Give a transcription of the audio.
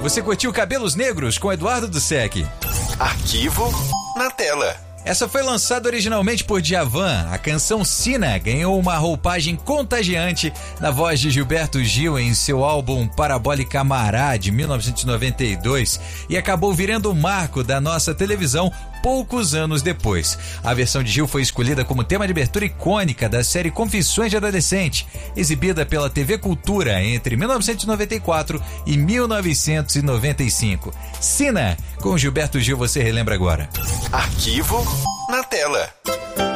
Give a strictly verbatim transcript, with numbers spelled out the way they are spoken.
Você curtiu Cabelos Negros com Eduardo Dussek. Arquivo na tela. Essa foi lançada originalmente por Djavan. A canção Sina ganhou uma roupagem contagiante na voz de Gilberto Gil em seu álbum Parabólica Camará, de mil novecentos e noventa e dois, e acabou virando o marco da nossa televisão poucos anos depois. A versão de Gil foi escolhida como tema de abertura icônica da série Confissões de Adolescente, exibida pela T V Cultura entre mil novecentos e noventa e quatro e mil novecentos e noventa e cinco. Sina, com Gilberto Gil, você relembra agora. Arquivo na tela.